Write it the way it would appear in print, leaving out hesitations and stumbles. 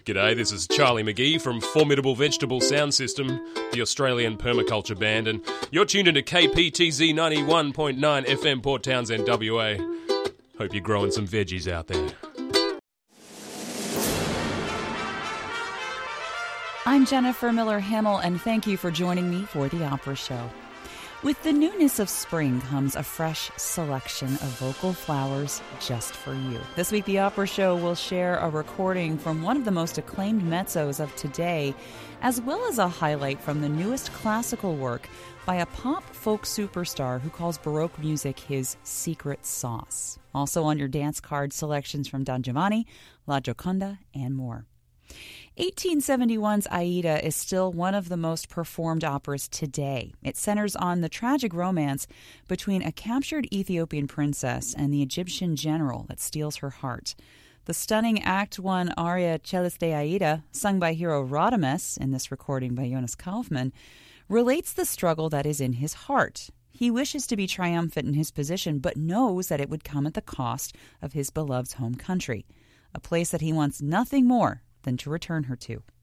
G'day, this is Charlie McGee from Formidable Vegetable Sound System, the Australian permaculture band, and you're tuned into KPTZ 91.9 FM Port Townsend, WA. Hope you're growing some veggies out there. I'm Jennifer Miller-Hamill, and thank you for joining me for The Opera Show. With the newness of spring comes a fresh selection of vocal flowers just for you. This week, The Opera Show will share a recording from one of the most acclaimed mezzos of today, as well as a highlight from the newest classical work by a pop folk superstar who calls Baroque music his secret sauce. Also on your dance card, selections from Don Giovanni, La Gioconda, and more. 1871's Aida is still one of the most performed operas today. It centers on the tragic romance between a captured Ethiopian princess and the Egyptian general that steals her heart. The stunning Act 1 aria Celeste Aida, sung by hero Radames in this recording by Jonas Kaufmann, relates the struggle that is in his heart. He wishes to be triumphant in his position, but knows that it would come at the cost of his beloved home country, a place that he wants nothing more than to return her to.